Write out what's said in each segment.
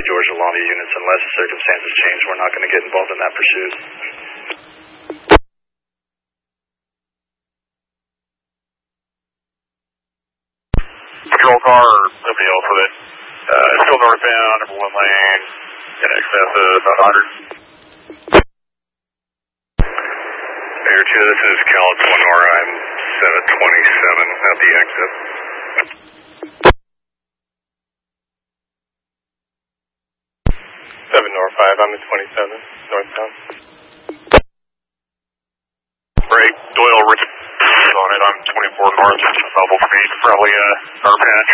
Georgia Longview units. Unless the circumstances change, we're not going to get involved in that pursuit. Patrol car or somebody else with it. Still northbound, number 1 lane, in excess of about 100. Air 2, this is Cal 1 Nora. I'm 727 at the exit. 7 North 5, I'm at 27, northbound. Break, Doyle, Richard on it, I'm 24 north, level for me, probably our patch.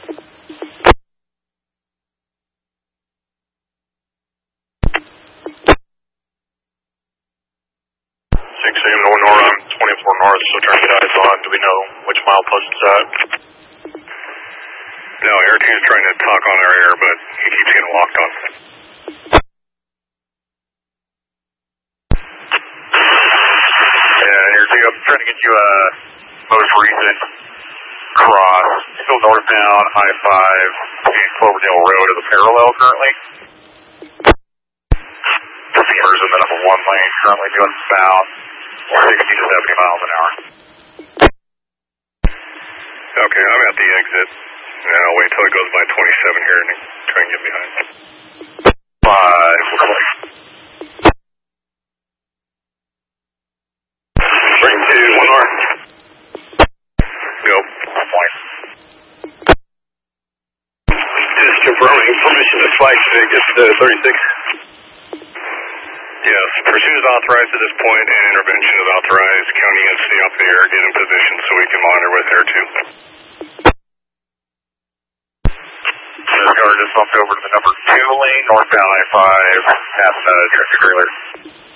6 a.m. to Nora, I'm 24 north, so trying to get eyes on. Do we know which milepost it's at? No, Air 2 is trying to talk on our air, but he keeps getting locked on. Yeah, Air 2, I'm trying to get you a most recent cross. Still northbound, I-5, between Cloverdale Road and the parallel currently. Receivers in the number 1 lane, currently doing south, 60 to 70 miles an hour. Okay, I'm at the exit. And I'll wait till it goes by 27 here and try and get behind. 5, Bring 2, 1 more. Go. point. Just confirming permission to flight to get to 36. Yes, pursuit is authorized at this point and intervention is authorized. County and stay off the air, get in position so we can monitor with Air 2. This car just bumped over to the number 2 lane, northbound I-5, past tractor trailer.